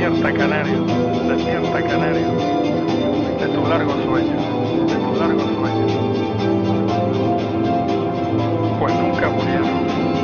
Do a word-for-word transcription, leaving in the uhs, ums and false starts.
Despierta, canario, despierta, canario, de tu largo sueño, de tu largo sueño.